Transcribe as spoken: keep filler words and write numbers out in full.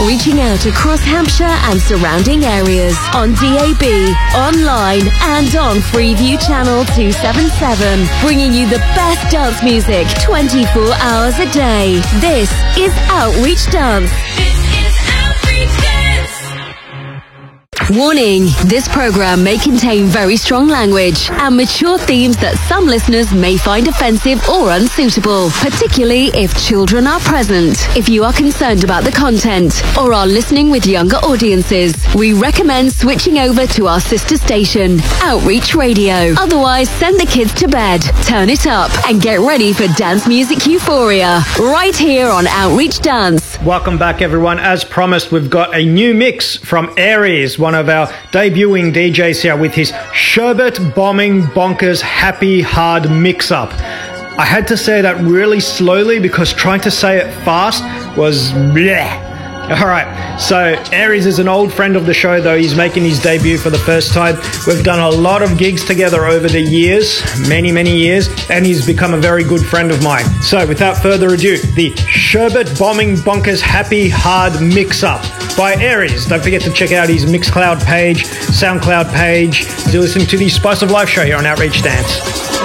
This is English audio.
reaching out across Hampshire and surrounding areas on D A B, online and on Freeview Channel two seventy-seven, bringing you the best dance music twenty-four hours a day. This is Outreach Dance. Warning, this program may contain very strong language and mature themes that some listeners may find offensive or unsuitable, particularly if children are present. If you are concerned about the content or are listening with younger audiences, we recommend switching over to our sister station, Outreach Radio. Otherwise, send the kids to bed, turn it up, and get ready for dance music euphoria, right here on Outreach Dance. Welcome back, everyone. As promised, we've got a new mix from Aries, one of our debuting D Js here, with his Sherbet Bombing Bonkers Happy Hard Mix-Up. I had to say that really slowly because trying to say it fast was bleh. Alright, so Aries is an old friend of the show, though he's making his debut for the first time. We've done a lot of gigs together over the years, many, many years, and he's become a very good friend of mine. So without further ado, the Sherbet Bombing Bonkers Happy Hard Mix-Up by Aries. Don't forget to check out his Mixcloud page, SoundCloud page. You're listening to the Spice of Life show here on Outreach Dance.